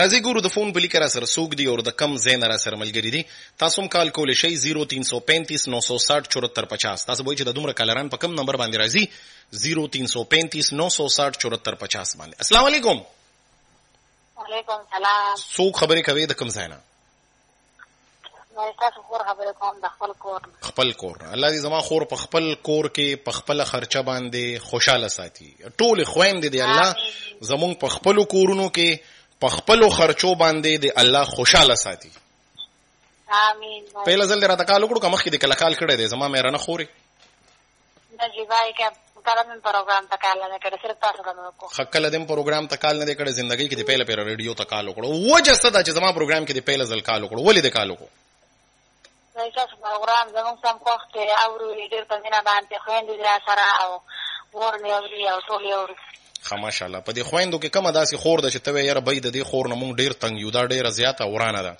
راځي ګورو د فون بلی کرا سره سوق دی او د کم زین را سره ملګری دي. تاسو هم کال کولې شي 0335 960 74 50. تاسو وایي چې د دومره کالران په کم نمبر باندې راځي 0335 960 74 50 باندې. السلام علیکم. وعلیکم السلام. سوق خبرې کوي د کم زینا؟ تاسو خور خبرې کوم د خپل کور. خپل کور. الله دې زما خور په خپل کور کې په خپل خرچه باندې خوشاله ساتي. ټول خويندې دې الله زمون په خپل کورونو کې په خپل خرچو باندې دې الله خوشاله ساتي. امين. پهله ځل راته کال وکړو کوم خې دې کله کال کړی دې زما مې رانه خوري. نجی بھائی کا کلم پروګرام ته کال نه کړی صرف تاسو غوښتل کو. خکل دې پروګرام ته کال نه دې کړی ژوندۍ کې دې پهله پهله ریډیو ته کال وکړو. وجه ستدا چې زما پروګرام کې دې پهله ځل کال وکړو. ولې دې کال وکړو؟ تاسو پروګرام زموږ سم کوخت او ډیر په مینا باندې خويندې را سره او ور نه اوري او ټول اوري. ماشاءالله. په دې خويندو کې کومه داسې خور ده چې ته یې ربې د دې خور نه مونږ ډیر تنګ یو. دا ډیره زیاته ورانه ده.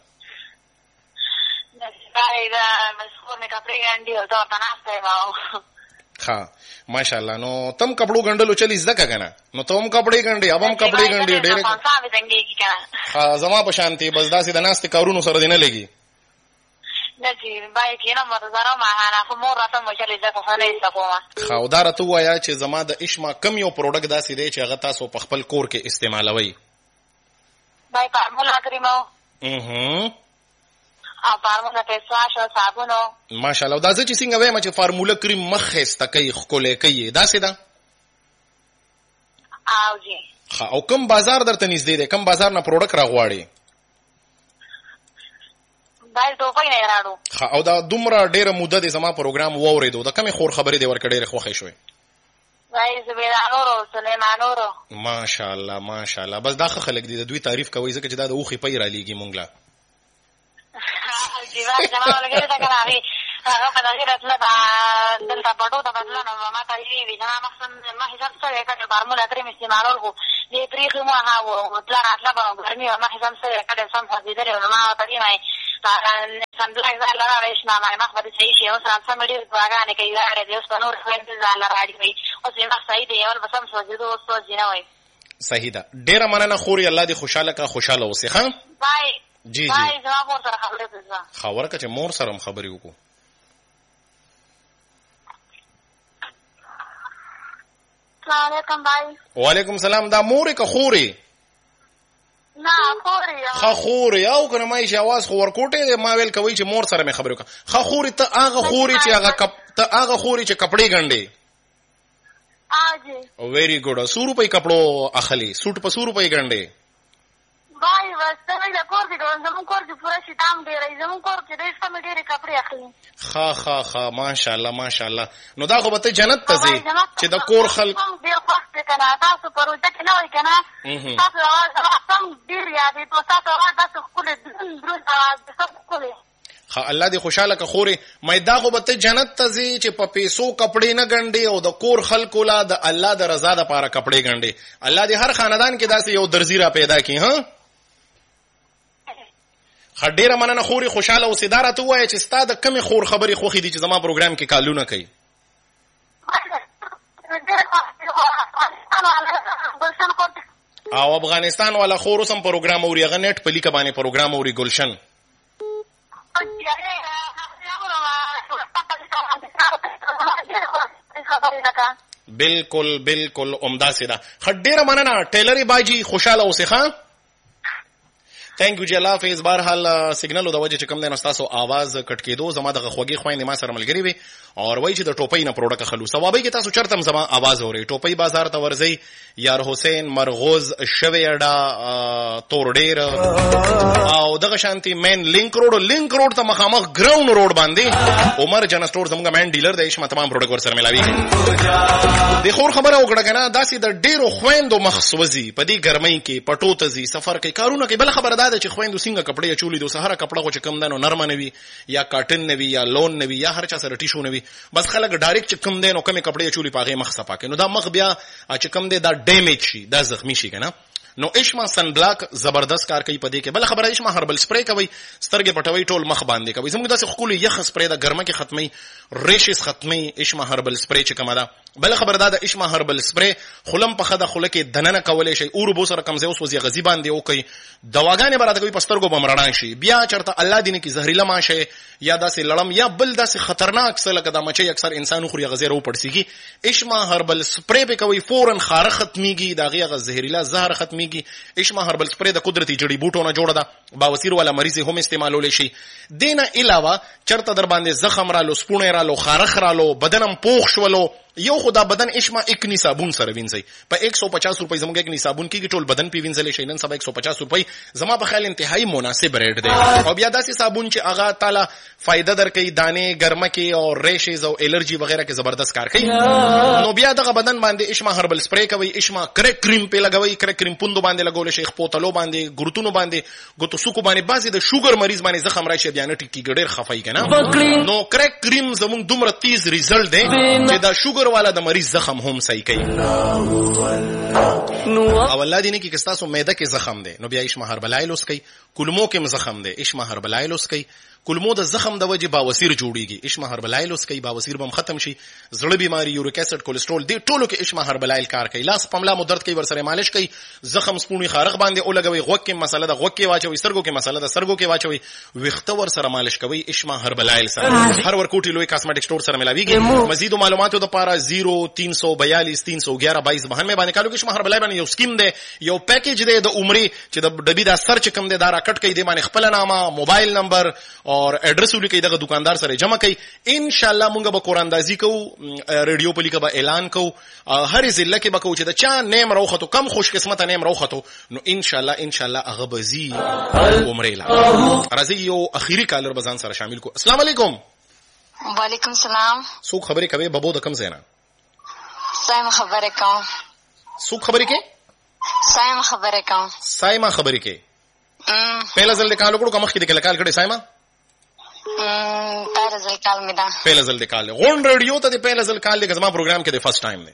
دا مسخور نه کپڑے ګنډي او دا تناسته واو. ها ماشاءالله. نو تم کپڑو ګنډلو چلی زده کنه. نو تم کپڑے ګنډي ابم کپڑے ګنډي ډیره. ها زما په شانتي بس داسې د ناست کارونو سره دینه لګي. نجی بای کینه مرزانه ما انا خو مور راته مجلې ځکه خو نه استقوما. خو دا راته وایا چې زما د اشما کم یو پروډکټ داسې دی چې هغه تاسو په خپل کور کې استعمالوي. بای فارمولا کریمو. فارمولا فیس واش او صابونو. ماشاءالله. دا چې څنګه وایم چې فارمولا کریم مخ استکای خولې کوي داسې ده. او جی. او کوم بازار درته نږدې دی؟ کوم بازار نه پروډکټ راغواړي؟ بای ټوپای نه راړو. او دا دومره ډیره موده د زما پروګرام ووریدو د کومې خور خبرې دی ورکړې ډیره خوښې شوې؟ بای زبیرانورو سلیمانورو. ماشاءالله ماشاءالله. بس دا خلک دي د دوی تعریف کوي ځکه چې دا د اوخي پي را لېږي مونږ لا. جیوا جما لګیږي دا کنه هغه په دغه راتله دلته پټو ته بدلنه ما ته وی جنا ما حساب سره کړه فارمولا کریم استعمالول کو دې پریخ ما هاو طلع راتله په ګرمي ما حساب سره کړه سم حاضر له ما ته دی مای سندلای زال را رښنا ما خبرې صحیح شي او سم مډیر واغانه کوي دا دې اوس په نور خويند زال راځي وي او څنګه صحیح دی او بسم سوځي دوه سوځي نه وای. صحیح ده. ډیره مننه خوري. الله دې خوشاله کا خوشاله اوسې. ښه بای. جی بای زما مور سره خبرې وکړه. خبره کچې مور سره هم خبرې وکړو. السلام علیکم بای. وعلیکم السلام. دا مور که خوري؟ نه خوري. خوري او کنه مې شي आवाज خو ورکوټه ما ویل کوي چې مور سره مې خبرې وکړه. خوري ته هغه خوري چې هغه خوري چې کپڑے ګنډي. اجي. ویری ګډ. 100 روپۍ کپڑو اخلي. سوټ په 100 روپۍ ګنډي. بای واستنه دا کور کې زمون کور کې پورا شیطان دی راځي. زمون کور کې د اسلام ډېرې کپڑے اخلي. ها ماشاءالله ماشاءالله. نو دا خو به ته جنت ته ځې چې د کور خلک ډېر خوښ دي کنه. تاسو پروژه کې نه وای کنه. تاسو سم ډېر یادې په تاسو تاسو خپل درو تاسو خپل. الله دې خوشاله که خوري. مې دا خو به ته جنت ته ځې چې په پیسو کپڑے نه ګنډي او د کور خلکو لا د الله د رضا لپاره کپڑے ګنډي. الله دې هر خاندان کې داسې یو درزی را پیدا کړي. ها خډیره مننه خوري. خوشاله اوسې. دا راته وایي چې ستا د کمې خور خبرې خوښې دي چې زما پروګرام کې کالونه کوي؟ او افغانستان والا خور اوس هم پروګرام اوري. هغه نیټ په لیکه باندې پروګرام اوري. ګلشن بالکل بالکل عمده سي ده. خډیره مننه ټیلري باجی. خوشاله اوسې. ښه تھینک یو جی. الله حافظ. بهرحال سیګنل د وجه چې کوم دی نو تاسو आवाज کټ کېدو. زما د خوږی خويندې ما سره ملګری وي او وایي چې د ټوپۍ نه پروډکټ خلو ثوابي کې تاسو چرته زما आवाज اوري. ټوپۍ بازار ته ورځي. یار حسین مرغوز شویډا تورډیر او دغه شانتي مین لینک روډ ته مخامخ ګراوند روډ باندې عمر جن سٹور زموږ مین ډیلر دی. شمه تمام پروډکټ ور سره ملاوي. د خور خبره وکړه کنه. داسې د ډیرو خويندو مخسوزي په دې ګرمۍ کې پټو ته زی سفر کوي کارونه کوي. بل خبره ده چې خويندو څنګه کپڑے چولې دو سهار کپڑا خو چې کم دنو نرمه نوي یا کاټن نوي یا لون نوي یا هر چا سره ټیشو نوي. بس خلک ډایرکټ چې کم دنو کمی کپڑے چولې پاغه مخ صفا کوي. نو دا مخ بیا چې کم دی دا ډیمیج شي دا زخمی شي کنه. نو اشما سن بلاک زبردست کار کوي پدې کې. بل خبره اشما هربل سپری کوي سترګې پټوي ټول مخ باندې کوي. زموږ داسې خپل یخ سپری د ګرمه کې ختمي ریشز ختمي اشما هربل سپری چې کومه ده. بل خبر دا د اشما هربل سپری خلم په خده خله کې دننه کولې شي اور بو سره کمزې اوس وزي غزي باندې او کوي دواګانې براته کوي پسترګو بمرړان شي بیا چرته الله دې نه کی زهريله ماشه یا داسې لړم یا بل داسې خطرناک څه لکه د مچي اکثر انسان خوري غزي رو پړسيږي. اشما هربل سپری په کوي فورن خار ختميږي داغه غ زهريله زهر ختميږي. اشما هربل سپری د قدرتي جړي بوټو نه جوړه ده. باوسیر والا مریض هم استعمالول شي. دینه علاوه چرته در باندې زخم رالو سپونه رالو خارخ رالو بدنم پوخ شولو یو خدا بدن اشما اکنی صابون سره وینځي په 150 روپۍ زموږ اکنی صابون کېږي ټول بدن پی وینځل شي. نن سبا 150 روپۍ زما په خیال انتهایی مناسب ریټ دی. او بیا داسې صابون چې هغه تعالی فائدہ درکې دانه ګرمه کې او ریشز او الرجی وغیرہ کې زبردست کار کوي. نو بیا دغه بدن باندې اشما هربل سپری کوي. اشما کرک کریم په لګوي. کرک کریم پوندو باندې لګول شي خپوتلو باندې ګورتونو باندې ګوتو سوکو باندې بازي د شوګر مریض باندې زخم راشي بیا نه ټکی ګډیر خفای کنه. نو کرک کریم زموږ دومره تیز ریزلټ دی چې دا شوګر والا د مریض زخم هم صحیح کوي. او الله دې نه کې کستاسو معده کې زخم دی نو بیا اشما هربلایل اوس کوي. کلمو کې زخم دی اشما هربلایل اوس کوي. کلمو د زخم د وجه باوسیر جوړیږي اشما هربلایل اوس کوي. باوسیر بم ختم شي. زړه بیماری یوریک اسید کولیسټرول دې ټولو کې اشما هربلایل کار کوي. لاس پملا مو درد کوي ورسره مالش کوي. زخم سپونی خارغ باندې او لګوي. غوږ کې مسله د غوږ کې واچوي. سترګو کې مسله د سترګو کې واچوي. ویخته ورسره مالش کوي اشما هربلایل سره. هر ورکوټي لوی کاسمیټک سٹور سره ملاويږي. مزید معلوماتو د پاره 0342 311 2292 باندې کالو کې اشما هربلایل باندې یو سکیم دی یو پیکیج دی د عمرې چې د ډبي د سرچ کم دی دا راکټ کوي. د باندې خپل نامه موبایل نمبر او ایڈریس ولیکي دغه دکاندار سره جمع کوي. ان شاء الله مونږ به قراندازي کوو ریډیو په لیکه به اعلان کوو هر ضلع کې به کوو چې د چا نیم راوخته کم خوش قسمت نیم راوخته نو ان شاء الله هغه بزي عمرې لا راځي. یو اخیری کالر بزان سره شامل کو. السلام علیکم. وعلیکم السلام. څوک خبرې کوي بابو د کم زینا؟ سایم خبرې کوم. څوک خبرې کوي؟ سایم خبرې کوم. سایما خبرې کوي. پهلا ځل د کال وکړو کوم مخکې د کال کړي سایما؟ پہلا ځل کال مې دا. پهلا ځل د کال غون ریډیو ته د پهلا ځل کال د زما پروګرام کې د فرست ټایم دی.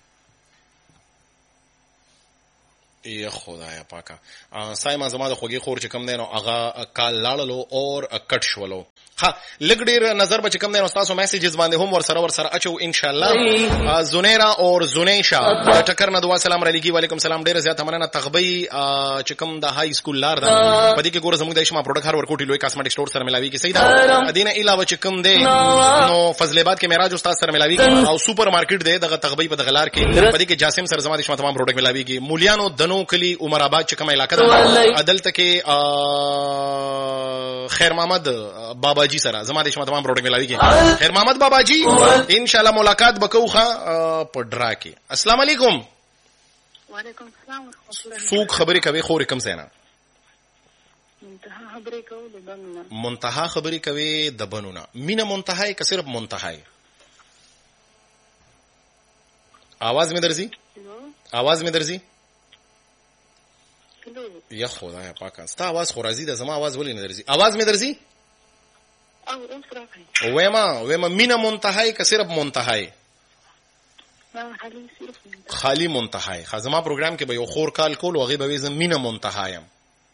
ای خدایا پاکا سایما زما د خوږی خور چې کم دی نو هغه کال لاړلو اور کټ شولو. ها لګډیر نظر به چې کم دی نو تاسو میسجز باندې هم ورسره اچو ان شاء الله. زنیرا اور زنیشا ټکر نه دوا سلام علیکم. وعلیکم السلام. ډیر زیات مننه. تغبی چې کم د های سکول لار ده پدې کې ګوره زموږ د اشما پروډکټ هر ورکوټي لوی کاسمیټک سٹور سره ملاوي کې صحیح ده. ادینه علاوه چې کم دی نو فضل آباد کې معراج استاد سره ملاوي کې او سوپر مارکیټ دی دغه تغبی په دغلار کې پدې کې جاسم سره زما د اشما تمام پروډکټ ملاوي کې. مولیانو دنو کلی عمر آباد چې کومه علاقه ده عدالت کې خیر محمد بابا جی سره زما د شما تمام پروډکټ ملاوي کې. خیر محمد بابا جی ان شاء الله ملاقات بکوخه په ډرا کې. السلام علیکم. وعلیکم السلام ورحمۃ اللہ. څوک خبرې کوي خورې کم زینا؟ منتها خبرې کوي د بنونه. منتها خبرې کوي د بنونه. مینه منتهای که صرف منتهای؟ आवाज में درځي؟ आवाज में درځي؟ یا خدایا پاکه ستا आवाज خو راځي د زما आवाज ولې نه درځي؟ आवाज مې درځي؟ وېما مینه منتهای که صرف منتهای؟ خالی منتهای. خزما پروګرام کې به یو خور کال کول او هغه به زم مینه منتهایم.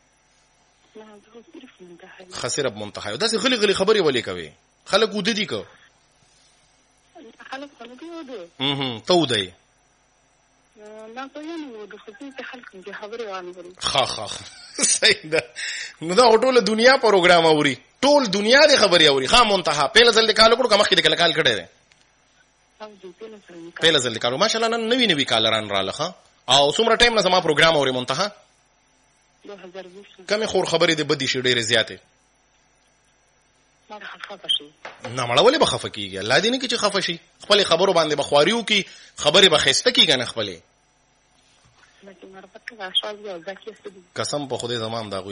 خسرب منتهای. دا څه غلي خبرې ولې کوي؟ خلک ود دي کو خلک ته ودی لا ته یو د خصوصي خلک چې خبرې وانه ها صحیح ده. نو دا ټول دنیا پروګرام اوري ټول دنیا د خبرې اوري. ها منتها پهل ځل کال کړو کوم مخکې د کال کړه ده پهل ځل کالو ماشاءالله نن نوی کالران رااله او څومره ټایم نه زما پروګرام اوري منتها 2020 کوم خور خبرې د بدی شي ډېر زیاته نه مړه ولې بخفه کیږي؟ الله دې نه کې چې خفه شي خپل خبرو باندې بخواریو کی خبرې بخښته کیږي نه خپلې قسم په خدای زمام دا غوي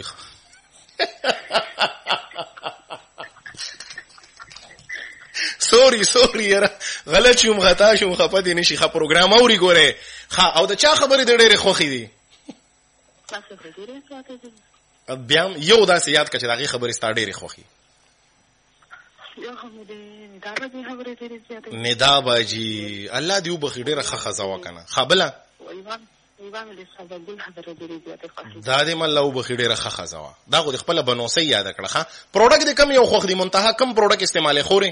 سوري یاره غلط شوم غتا شوم خپه دي نشي خا پروګرام اوري ګوره خا او د چا خبرې د ډېرې خوخي دي بیا یو داسې یاد کړه چې دغه خبرې ستا ډېرې خوخي ندا باجی الله دیو بخی ډیره خزا وکنه خابله دا دې مله وبخي ډېره ښه ښځه وه. دا خو د خپله بنوسۍ یاده کړه. ښه پروډکټ دې کم یو خوښ دي؟ منتها کم پروډکټ استعمالوې خورې؟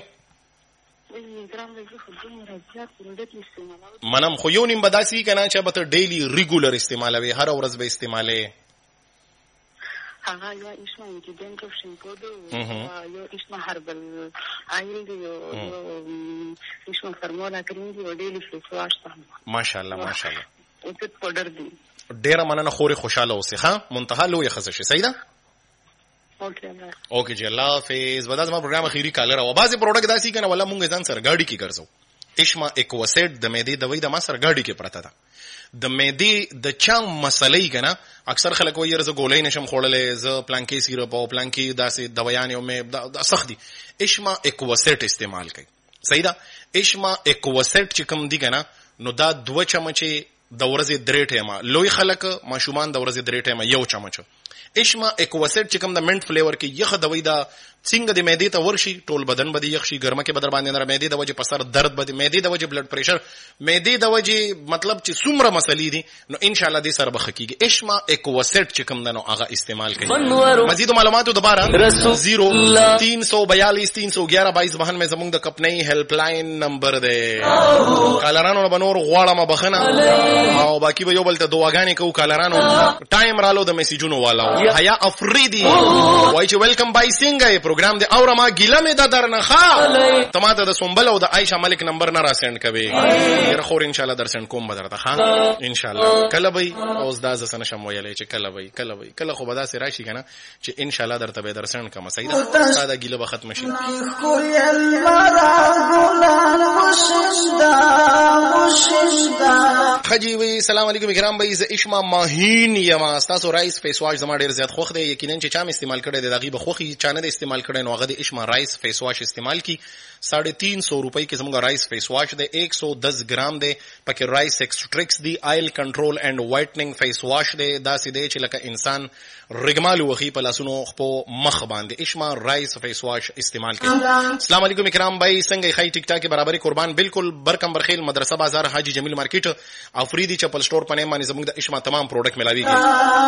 منم خو یو نیم به داسې وي که نه چې به ته ډیلی ریګولر استعمالوې، هره ورځ به استعمالوې؟ هغه یو اسمه انټیډنټ شیمپو دی، یو اسمه هربل آیل دی، یو اسمه فرمولا کریم دی، او ډیلی فیس واش دی. ماشاءالله ماشاءالله. او څه پاوډر دی. ډیره مننه خورې، خوشاله اوسې. ښه منتها لویه ښځه شي. صحیح ده؟ اوکې جی الله حافظ. به دا زما پروګرام اخیری کالر وه. بعضې پروډکټ داسې که نه والله مونږ ځان سره ګاډي کې ګرځو. اشما اکوسیډ د معدې دوی د ما سره ګاډي کې پرته ده. د معدې د چا مسلې که نه اکثر خلک وایي زه ګولۍ نشم خوړلی، زه پلانکې سیرپ او پلانکې داسې دویانې او مې سخت دي. اشما اکوسیډ استعمال کوي. صحیح ده؟ اشما اکوسیډ چې کوم دي که نه نو دا 2 چمچې د ورځې 3 ټایمه، لوی خلک ماشومان د ورځې 3 ټایمه 1 چمچ. اشما اکوسیډ چې کوم د منټ فلیور کې یخ دوی دا څنګه د معدې ته ورشي ټول بدن به یخ شي، ګرمه کې به در باندې نه، معدې د وجې په سر درد به، معدې د وجې بلډ پریشر، معدې د وجې مطلب چې څومره مسلې دي نو ان شاء الله دې سره به ښه کېږي. اشما اکوسیډ چې کوم ده نو هغه استعمال کوي. مزید معلوماتو دوباره 0-342-311-22 میں زمونږ د کپنۍ هیلپ لاین نمبر دی. کالرانو نه به نور غواړم بخښنه او باقي به یو بل ته دعاګانې کوو. کالرانو ټایم رالو د میسیجونو والاو. حیا افریدي وایي چې ویلکم بای څنګه پروګرام دی او ما ګیله مې د درنه ښه ته ماته د سنبل او د عایشه ملک نمبر نه را سینډ کوي. ډېره خور انشاءالله در سینډ کوم به درته. ښه انشاءالله کله به وي اوس دا زه څه نشم ویلی چې کله به وي کله خو به داسې راشي که نه چې انشاءالله درته به یې در سینډ کړم. صحیح ده؟ ستا دا ګیله به ختمه شي. خجی وی سلام علیکم کرام بھائی، زه اشما ماهین یم. ستاسو رایس فیس واش زما ډېر زیات خوښ دی. یقینا چې چا مې استعمال کړی دی د هغې به خوښي، چا نه دی استعمال کړی نو هغه د اشما رایس فیس واش استعمال کی. 350 روپۍ کې زموږ رایس فیس واش دی، 110 ګرام دی، پکې رایس ایکسټریکس دی، آیل کنټرول اینڈ وایټنینګ فیس واش دی. داسې دی چې لکه انسان رګمال وخی په لاسونو خپو مخ باندې. اشما رایس فیس واش استعمال کوي. السلام علیکم کرام بھائی، څنګه خی ټیک ټاک برابرۍ قربان. بالکل برکم برخیل مدرسه بازار حاجی جمیل مارکیټ افریدی چپل سٹور په نوم باندې زموږ د اشما تمام پروډکټ ملاویږي.